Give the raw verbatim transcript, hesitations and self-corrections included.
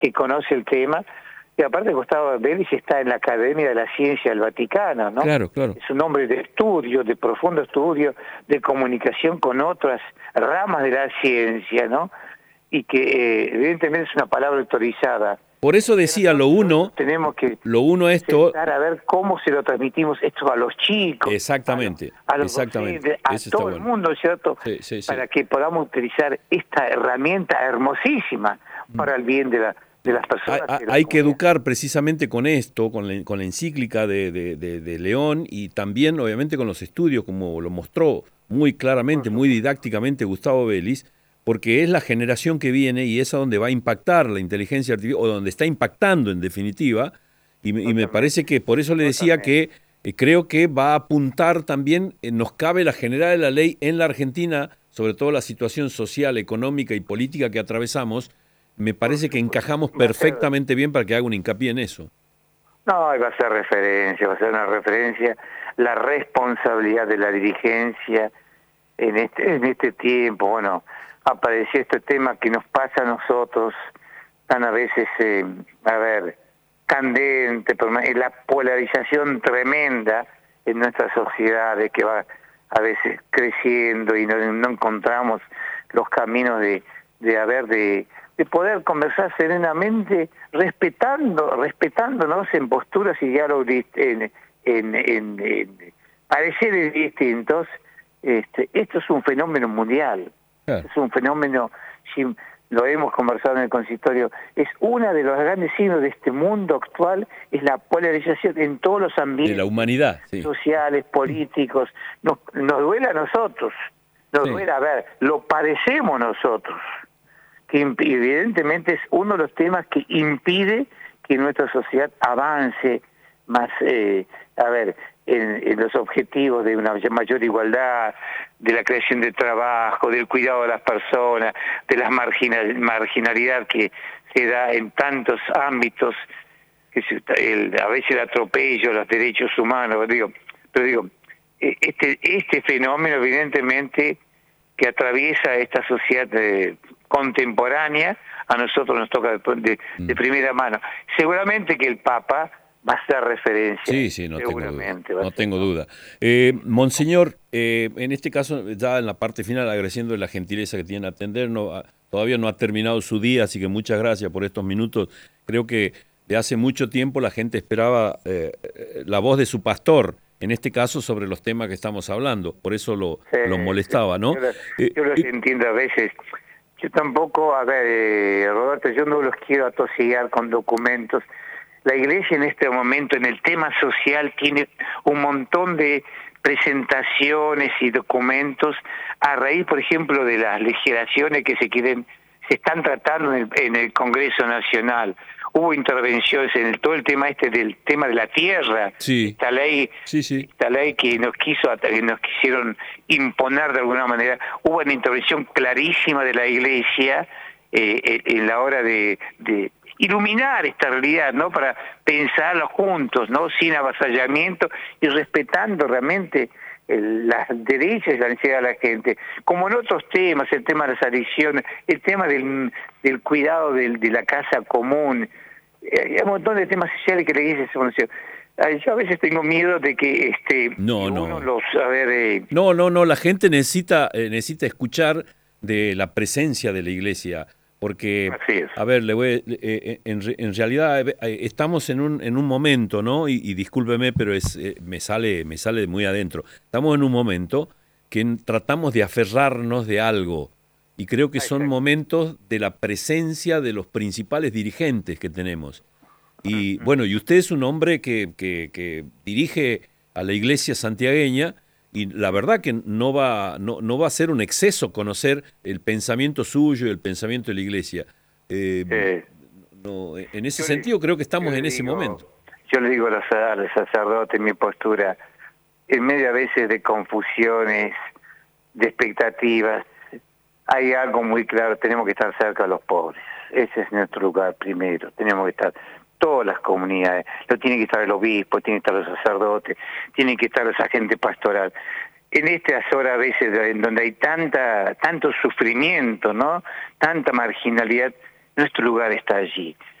que conoce el tema. Y aparte Gustavo Vélez está en la Academia de la Ciencia del Vaticano, ¿no? Claro, claro. Es un hombre de estudio, de profundo estudio, de comunicación con otras ramas de la ciencia, ¿no? Y que eh, evidentemente es una palabra autorizada. Por eso decía lo uno, tenemos que lo uno esto... a ver cómo se lo transmitimos esto a los chicos. Exactamente, a los, a los exactamente. docentes, a Eso todo está el bueno. mundo, ¿cierto? Sí, sí, sí. Para que podamos utilizar esta herramienta hermosísima para el bien de la de las personas. Hay, hay que educar precisamente con esto, con la, con la encíclica de, de, de, de León y también obviamente con los estudios, como lo mostró muy claramente, muy didácticamente Gustavo Vélez, porque es la generación que viene y es a donde va a impactar la inteligencia artificial, o donde está impactando en definitiva, y, y me parece que por eso le decía que eh, creo que va a apuntar también, eh, nos cabe la general de la ley en la Argentina, sobre todo la situación social, económica y política que atravesamos. Me parece que encajamos perfectamente bien para que haga un hincapié en eso. No, va a ser referencia, va a ser una referencia, la responsabilidad de la dirigencia en este en este tiempo. Bueno, apareció este tema que nos pasa a nosotros, tan a veces, eh, a ver, candente, la polarización tremenda en nuestras sociedades que va a veces creciendo y no, no encontramos los caminos de, de haber de... de poder conversar serenamente, respetando, respetándonos en posturas y diálogos en, en, en, en pareceres distintos. Este, esto es un fenómeno mundial, ah. es un fenómeno, si lo hemos conversado en el consistorio, es uno de los grandes signos de este mundo actual, es la polarización en todos los ambientes de la humanidad, sí. sociales, políticos. Nos, nos duele a nosotros, nos sí. duele, a ver, lo padecemos nosotros, que evidentemente es uno de los temas que impide que nuestra sociedad avance más, eh, a ver, en, en los objetivos de una mayor igualdad, de la creación de trabajo, del cuidado de las personas, de la marginal, marginalidad que se da en tantos ámbitos, que se, el, a veces el atropello, los derechos humanos, digo, pero digo, este, este fenómeno evidentemente que atraviesa esta sociedad de, contemporánea, a nosotros nos toca de, de, de primera mano. Seguramente que el Papa va a ser referencia. Sí, sí, no tengo duda. No ser, tengo duda. Eh, Monseñor, eh, en este caso, ya en la parte final, agradeciendo la gentileza que tiene atender, no, todavía no ha terminado su día, así que muchas gracias por estos minutos. Creo que de hace mucho tiempo la gente esperaba eh, la voz de su pastor, en este caso sobre los temas que estamos hablando, por eso lo, sí, lo molestaba, ¿no? Yo, lo, yo los eh, entiendo a veces. Yo tampoco, a ver, eh, Roberto, yo no los quiero atosigar con documentos. La Iglesia en este momento, en el tema social, tiene un montón de presentaciones y documentos a raíz, por ejemplo, de las legislaciones que se quieren, se están tratando en el, en el Congreso Nacional. Hubo intervenciones en el, todo el tema este del tema de la tierra, sí. esta ley, sí, sí. esta ley que nos quiso, que nos quisieron imponer de alguna manera. Hubo una intervención clarísima de la Iglesia eh, en la hora de, de iluminar esta realidad, ¿no? Para pensarlo juntos, ¿no? Sin avasallamiento y respetando realmente el, las derechos y la necesidad de la gente. Como en otros temas, el tema de las adicciones, el tema del, del cuidado del, de la casa común, eh, hay un montón de temas sociales que la Iglesia se conoció. Yo a veces tengo miedo de que este no, que no. uno los a ver eh... no no no la gente necesita eh, necesita escuchar de la presencia de la Iglesia, porque a ver le voy eh, en, en realidad eh, estamos en un en un momento, ¿no? Y, y discúlpeme, pero es eh, me sale me sale muy adentro. Estamos en un momento que tratamos de aferrarnos de algo y creo que son momentos de la presencia de los principales dirigentes que tenemos. Y bueno, y usted es un hombre que, que, que dirige a la Iglesia santiagueña y la verdad que no va, no, no va a ser un exceso conocer el pensamiento suyo y el pensamiento de la Iglesia. Eh, eh, no, en ese sentido le, creo que estamos en ese digo, momento. Yo le digo a los, a los sacerdotes mi postura, en medio a veces de confusiones, de expectativas, hay algo muy claro, tenemos que estar cerca de los pobres. Ese es nuestro lugar primero, tenemos que estar todas las comunidades, lo tiene que estar el obispo, tiene que estar los sacerdotes, tiene que estar esa gente pastoral. En estas horas a veces en donde hay tanta tanto sufrimiento, ¿no? Tanta marginalidad, nuestro lugar está allí.